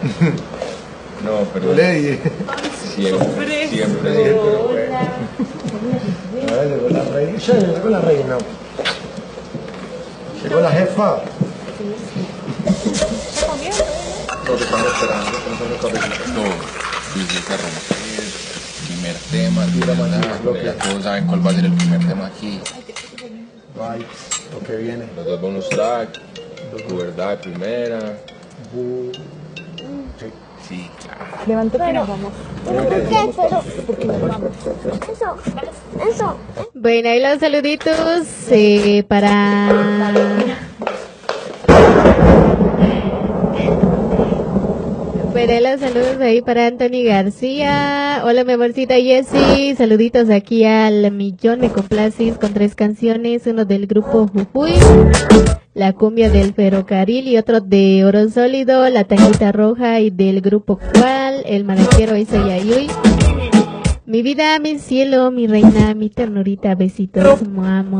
No, pero Lady. siempre, siempre. Ahora llegó la reina. Ya llegó la reina. Llegó la jefa. ¿Está comiendo? No, te estamos esperando. Todo. Visita romper. Primer tema, ya todos saben cuál va a ser el primer tema aquí. Vibes, lo que viene. Los dos bonus track, tu verdad de primera. Sí, claro. Levántate y nos vamos. Eso. Bueno, ahí los saluditos para... Pero los saludos ahí para Anthony García. Hola, mi amorcita Jessie. Saluditos aquí al millón. Me complaces con 3 canciones. Uno del grupo Jujuy, la cumbia del ferrocarril y otro de Oro Sólido, la tanguita roja y del grupo Cual, el maraquero Isa Yayuy. Mi vida, mi cielo, mi reina, mi ternurita. Besitos. Mua, mua.